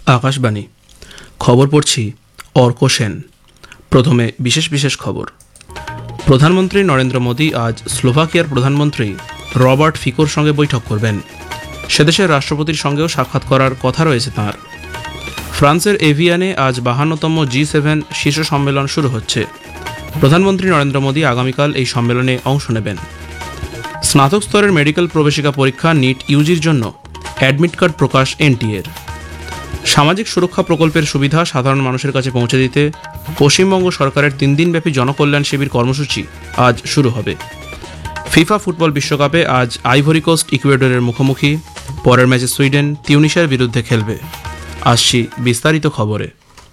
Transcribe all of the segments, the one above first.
আকাশবাণী খবর পড়ছি অর্ক সেন। প্রথমে বিশেষ খবর। প্রধানমন্ত্রী নরেন্দ্র মোদী আজ স্লোভাকিয়ার প্রধানমন্ত্রী রবার্ট ফিকোর সঙ্গে বৈঠক করবেন। সেদেশের রাষ্ট্রপতির সঙ্গেও সাক্ষাৎ করার কথা রয়েছে তাঁর। ফ্রান্সের এভিয়ানে আজ 52তম G7 শীর্ষ সম্মেলন শুরু হচ্ছে। প্রধানমন্ত্রী নরেন্দ্র মোদী আগামীকাল এই সম্মেলনে অংশ নেবেন। স্নাতক স্তরের মেডিকেল প্রবেশিকা পরীক্ষা নিট ইউজির জন্য অ্যাডমিট কার্ড প্রকাশ এনটিএর। সামাজিক সুরক্ষা প্রকল্পের সুবিধা সাধারণ মানুষের কাছে পৌঁছে দিতে পশ্চিমবঙ্গ সরকারের 3 দিনব্যাপী জনকল্যাণ শিবির কর্মসূচি আজ শুরু হবে। ফিফা ফুটবল বিশ্বকাপে আজ আইভরি কোস্ট ইকুয়েডরের মুখোমুখি। পরের ম্যাচে সুইডেন তিউনিশিয়ার বিরুদ্ধে খেলবে। আসছি বিস্তারিত খবরে।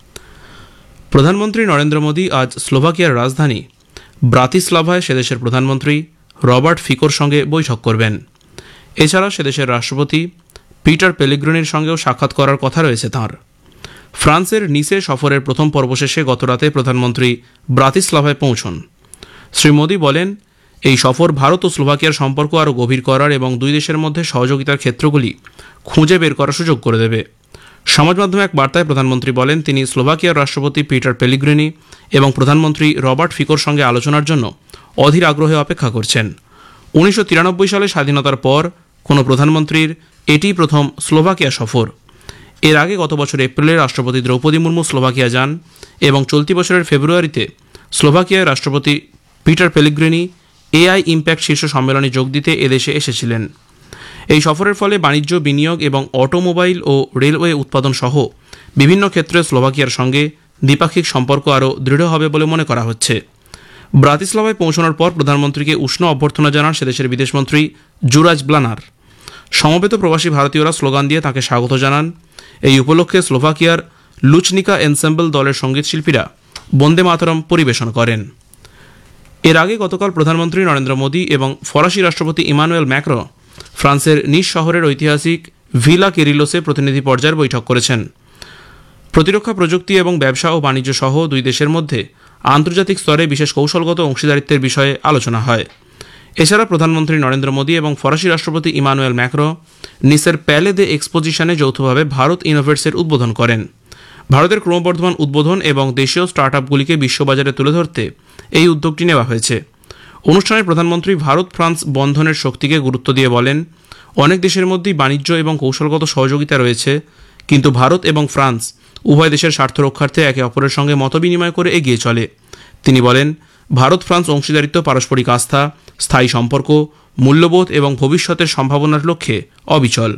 প্রধানমন্ত্রী নরেন্দ্র মোদী আজ স্লোভাকিয়ার রাজধানী ব্রাতিস্লাভায় সেদেশের প্রধানমন্ত্রী রবার্ট ফিকোর সঙ্গে বৈঠক করবেন। এছাড়া সেদেশের রাষ্ট্রপতি পিটার পেলেগ্রিনির সঙ্গেও সাক্ষাৎ করার কথা রয়েছে তাঁর। ফ্রান্সের নিসে সফরের প্রথম পর্ব শেষে গতরাতে প্রধানমন্ত্রী ব্রাতিস্লাভায় পৌঁছন। শ্রী মোদী বলেন, এই সফর ভারত ও স্লোভাকিয়ার সম্পর্ক আরও গভীর করার এবং দুই দেশের মধ্যে সহযোগিতার ক্ষেত্রগুলি খুঁজে বের করার সুযোগ করে দেবে। সমাজ মাধ্যমে এক বার্তায় প্রধানমন্ত্রী বলেন, তিনি স্লোভাকিয়ার রাষ্ট্রপতি পিটার পেলেগ্রিনি এবং প্রধানমন্ত্রী রবার্ট ফিকোর সঙ্গে আলোচনার জন্য অধীর আগ্রহে অপেক্ষা করছেন। 1993 সালে স্বাধীনতার পর কোনো প্রধানমন্ত্রীর এটিই প্রথম স্লোভাকিয়া সফর। এর আগে গত বছর এপ্রিলে রাষ্ট্রপতি দ্রৌপদী মুর্মু স্লোভাকিয়া যান এবং চলতি বছরের ফেব্রুয়ারিতে স্লোভাকিয়ার রাষ্ট্রপতি পিটার পেলেগ্রিনি এআই ইম্প্যাক্ট শীর্ষ সম্মেলনে যোগ দিতে এদেশে এসেছিলেন। এই সফরের ফলে বাণিজ্য, বিনিয়োগ এবং অটোমোবাইল ও রেলওয়ে উৎপাদন সহ বিভিন্ন ক্ষেত্রে স্লোভাকিয়ার সঙ্গে দ্বিপাক্ষিক সম্পর্ক আরও দৃঢ় হবে বলে মনে করা হচ্ছে। ব্রাতিস্লাভায় পৌঁছানোর পর প্রধানমন্ত্রীকে উষ্ণ অভ্যর্থনা জানান সেদেশের বিদেশমন্ত্রী জুরাজ ব্লানার। সমবেত প্রবাসী ভারতীয়রা স্লোগান দিয়ে তাঁকে স্বাগত জানান। এই উপলক্ষে স্লোভাকিয়ার লুচনিকা এনসেম্বল দলের সঙ্গীত শিল্পীরা বন্দে মাতরম পরিবেশন করেন। এর আগে গতকাল প্রধানমন্ত্রী নরেন্দ্র মোদী এবং ফরাসি রাষ্ট্রপতি ইমানুয়েল ম্যাক্রো ফ্রান্সের নিস শহরের ঐতিহাসিক ভিলা কেরিলোসে প্রতিনিধি পর্যায়ের বৈঠক করেছেন। প্রতিরক্ষা প্রযুক্তি এবং ব্যবসা ও বাণিজ্য সহ দুই দেশের মধ্যে আন্তর্জাতিক স্তরে বিশেষ কৌশলগত অংশীদারিত্বের বিষয়ে আলোচনা হয়। এছাড়া প্রধানমন্ত্রী নরেন্দ্র মোদী এবং ফরাসি রাষ্ট্রপতি ইমানুয়েল ম্যাক্রো নিসের প্যালে দে এক্সপোজিশনে যৌথভাবে ভারত ইনোভেটসের উদ্বোধন করেন। ভারতের ক্রমবর্ধমান উদ্বোধন এবং দেশীয় স্টার্টআপগুলিকে বিশ্ববাজারে তুলে ধরতে এই উদ্যোগটি নেওয়া হয়েছে। অনুষ্ঠানে প্রধানমন্ত্রী ভারত ফ্রান্স বন্ধনের শক্তিকে গুরুত্ব দিয়ে বলেন, অনেক দেশের মধ্যেই বাণিজ্য এবং কৌশলগত সহযোগিতা রয়েছে, কিন্তু ভারত এবং ফ্রান্স উভয় দেশের স্বার্থ রক্ষার্থে একে অপরের সঙ্গে মতবিনিময় করে এগিয়ে চলে। তিনি বলেন, ভারত ফ্রান্স অংশীদারিত্ব পারস্পরিক আস্থা, স্থায়ী সম্পর্ক, মূল্যবোধ এবং ভবিষ্যতের সম্ভাবনার লক্ষ্যে অবিচল।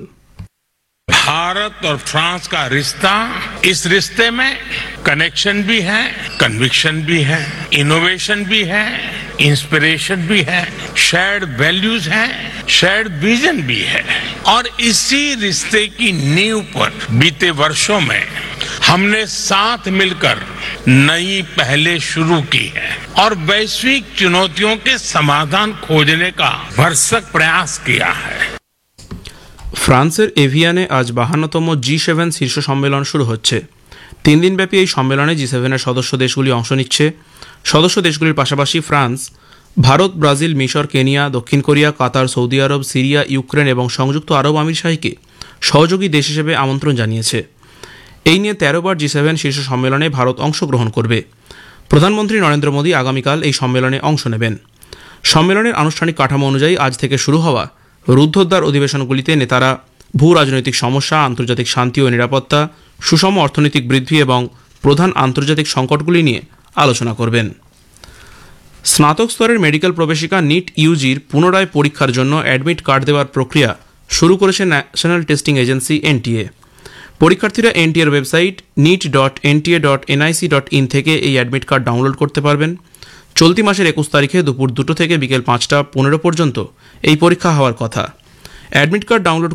भारत और फ्रांस का रिश्ता, इस रिश्ते में कनेक्शन भी है, कन्विक्शन भी है, इनोवेशन भी है, इंस्पिरेशन भी है, शेयर्ड वैल्यूज है, शेयर्ड विजन भी है। और इसी रिश्ते की नींव पर बीते वर्षों में हमने साथ मिलकर नई पहलें शुरू की है और वैश्विक चुनौतियों के समाधान खोजने का भरसक प्रयास किया है। ফ্রান্সের এভিয়ানে আজ 52তম G7 শীর্ষ সম্মেলন শুরু হচ্ছে। 3 দিনব্যাপী এই সম্মেলনে G7-এর সদস্য দেশগুলি অংশ নিচ্ছে। সদস্য দেশগুলির পাশাপাশি ফ্রান্স, ভারত, ব্রাজিল, মিশর, কেনিয়া, দক্ষিণ কোরিয়া, কাতার, সৌদি আরব, সিরিয়া, ইউক্রেন এবং সংযুক্ত আরব আমির শাহীকে সহযোগী দেশ হিসেবে আমন্ত্রণ জানিয়েছে। এই নিয়ে 13 বার G7 শীর্ষ সম্মেলনে ভারত অংশগ্রহণ করবে। প্রধানমন্ত্রী নরেন্দ্র মোদী আগামীকাল এই সম্মেলনে অংশ নেবেন। সম্মেলনের আনুষ্ঠানিক কাঠামো অনুযায়ী আজ থেকে শুরু হওয়া রুদ্ধদ্বার অধিবেশনগুলিতে নেতারা ভূ রাজনৈতিক সমস্যা, আন্তর্জাতিক শান্তি ও নিরাপত্তা, সুষম অর্থনৈতিক বৃদ্ধি এবং প্রধান আন্তর্জাতিক সংকটগুলি নিয়ে আলোচনা করবেন। স্নাতক স্তরের মেডিকেল প্রবেশিকা নিট ইউজির পুনরায় পরীক্ষার জন্য অ্যাডমিট কার্ড দেওয়ার প্রক্রিয়া শুরু করেছে ন্যাশনাল টেস্টিং এজেন্সি এনটিএ। পরীক্ষার্থীরা এনটিএর ওয়েবসাইট nit.nta.nic.in থেকে এই অ্যাডমিট কার্ড ডাউনলোড করতে পারবেন। চলতি মাসের 21 তারিখে দুপুর 2টো থেকে বিকেল 5টা 15 পর্যন্ত এই পরীক্ষা হওয়ার কথা। Admit card download